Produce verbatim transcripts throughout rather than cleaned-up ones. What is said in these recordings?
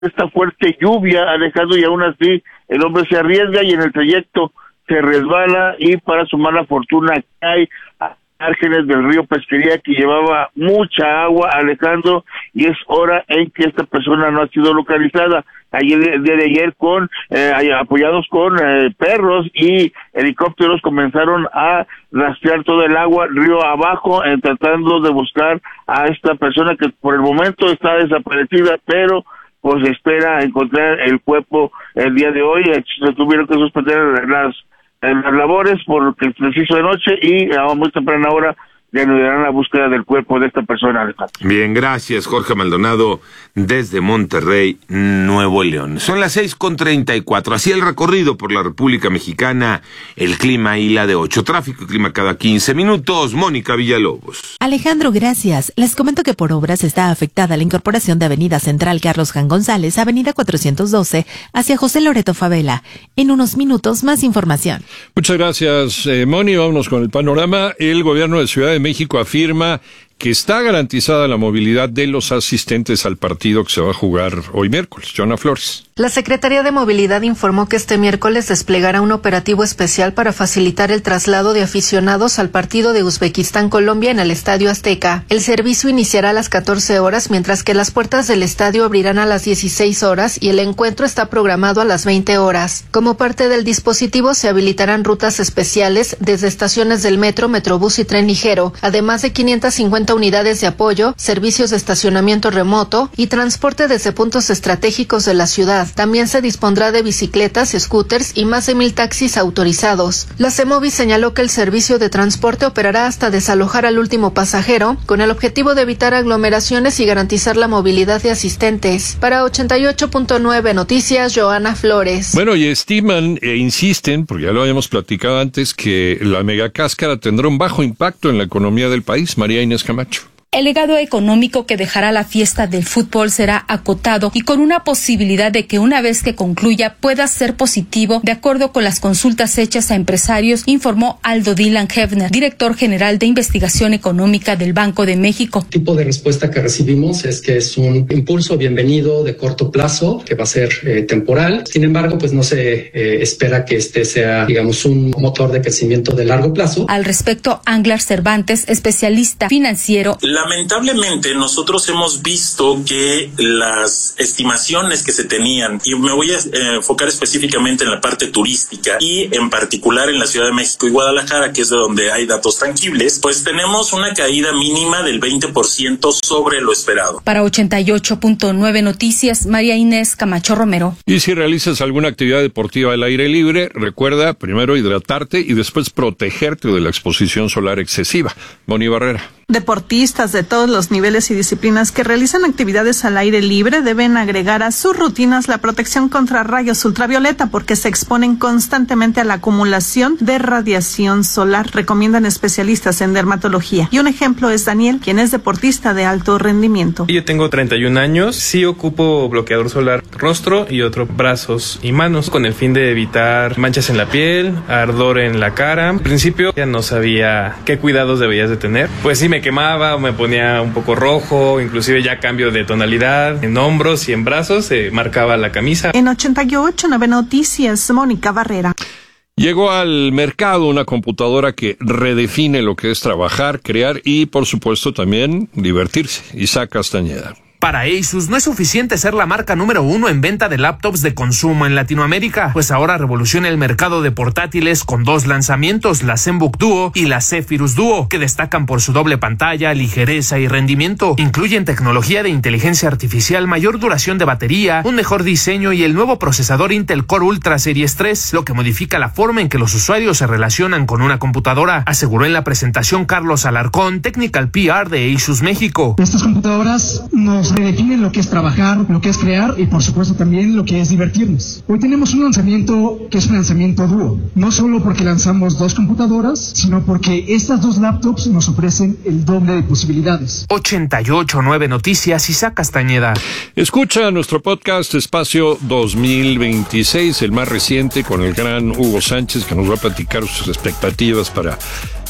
esta fuerte lluvia, Alejandro, y aún así el hombre se arriesga y en el trayecto se resbala y para su mala fortuna cae a márgenes del río Pesquería, que llevaba mucha agua, Alejandro, y es hora en que esta persona no ha sido localizada. Ayer, el día de ayer, con eh, apoyados con eh, perros y helicópteros, comenzaron a rastrear todo el agua río abajo, eh, tratando de buscar a esta persona que por el momento está desaparecida, pero pues espera encontrar el cuerpo el día de hoy. Se tuvieron que suspender las, las labores porque se hizo de noche y a muy temprana hora reanudarán la búsqueda del cuerpo de esta persona, Alejandro. Bien, gracias, Jorge Maldonado, desde Monterrey, Nuevo León. Son las seis con treinta y cuatro. Así el recorrido por la República Mexicana, el clima y la de ocho. Tráfico y clima cada quince minutos. Mónica Villalobos. Alejandro, gracias. Les comento que por obras está afectada la incorporación de Avenida Central Carlos Jan González, Avenida cuatrocientos doce, hacia José Loreto Favela. En unos minutos, más información. Muchas gracias, eh, Moni. Vámonos con el panorama. El gobierno de Ciudad de México afirma que está garantizada la movilidad de los asistentes al partido que se va a jugar hoy miércoles. Joana Flores. La Secretaría de Movilidad informó que este miércoles desplegará un operativo especial para facilitar el traslado de aficionados al partido de Uzbekistán-Colombia en el Estadio Azteca. El servicio iniciará a las catorce horas, mientras que las puertas del estadio abrirán a las dieciséis horas y el encuentro está programado a las veinte horas. Como parte del dispositivo se habilitarán rutas especiales desde estaciones del metro, metrobús y tren ligero, además de quinientas cincuenta unidades de apoyo, servicios de estacionamiento remoto y transporte desde puntos estratégicos de la ciudad. También se dispondrá de bicicletas, scooters y más de mil taxis autorizados. La CEMOVI señaló que el servicio de transporte operará hasta desalojar al último pasajero, con el objetivo de evitar aglomeraciones y garantizar la movilidad de asistentes. Para ochenta y ocho punto nueve Noticias, Joana Flores. Bueno, y estiman e insisten, porque ya lo habíamos platicado antes, que la megacáscara tendrá un bajo impacto en la economía del país. María Inés Camacho. El legado económico que dejará la fiesta del fútbol será acotado y con una posibilidad de que una vez que concluya pueda ser positivo, de acuerdo con las consultas hechas a empresarios, informó Aldo Dylan Hefner, director general de investigación económica del Banco de México. El tipo de respuesta que recibimos es que es un impulso bienvenido de corto plazo, que va a ser eh, temporal. Sin embargo, pues no se eh, espera que este sea, digamos, un motor de crecimiento de largo plazo. Al respecto, Anglar Cervantes, especialista financiero. La Lamentablemente, nosotros hemos visto que las estimaciones que se tenían, y me voy a eh, enfocar específicamente en la parte turística y en particular en la Ciudad de México y Guadalajara, que es de donde hay datos tangibles, pues tenemos una caída mínima del veinte por ciento sobre lo esperado. Para ochenta y ocho punto nueve Noticias, María Inés Camacho Romero. Y si realizas alguna actividad deportiva al aire libre, recuerda primero hidratarte y después protegerte de la exposición solar excesiva. Moni Barrera. Deportistas de todos los niveles y disciplinas que realizan actividades al aire libre deben agregar a sus rutinas la protección contra rayos ultravioleta porque se exponen constantemente a la acumulación de radiación solar, recomiendan especialistas en dermatología. Y un ejemplo es Daniel, quien es deportista de alto rendimiento. Yo tengo treinta y un años, sí ocupo bloqueador solar rostro y otro brazos y manos con el fin de evitar manchas en la piel, ardor en la cara. En principio ya no sabía qué cuidados debías de tener, pues sí me quemaba, me ponía un poco rojo, inclusive ya cambio de tonalidad, en hombros y en brazos se marcaba la camisa. En ochenta y ocho nueve Noticias, Mónica Barrera. Llegó al mercado una computadora que redefine lo que es trabajar, crear y, por supuesto, también divertirse. Isaac Castañeda. Para Asus no es suficiente ser la marca número uno en venta de laptops de consumo en Latinoamérica, pues ahora revoluciona el mercado de portátiles con dos lanzamientos, la ZenBook Duo y la Zephyrus Duo, que destacan por su doble pantalla, ligereza y rendimiento. Incluyen tecnología de inteligencia artificial, mayor duración de batería, un mejor diseño y el nuevo procesador Intel Core Ultra Series tres, lo que modifica la forma en que los usuarios se relacionan con una computadora, aseguró en la presentación Carlos Alarcón, Technical P R de Asus México. Estas computadoras nos redefinen lo que es trabajar, lo que es crear y por supuesto también lo que es divertirnos. Hoy tenemos un lanzamiento que es un lanzamiento dúo, no solo porque lanzamos dos computadoras, sino porque estas dos laptops nos ofrecen el doble de posibilidades. ochenta y ocho nueve Noticias, Isaac Castañeda. Escucha nuestro podcast Espacio dos mil veintiséis, el más reciente, con el gran Hugo Sánchez, que nos va a platicar sus expectativas para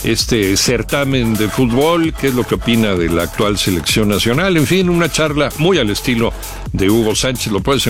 este certamen de fútbol, qué es lo que opina de la actual selección nacional, en fin, una charla muy al estilo de Hugo Sánchez. Lo puedes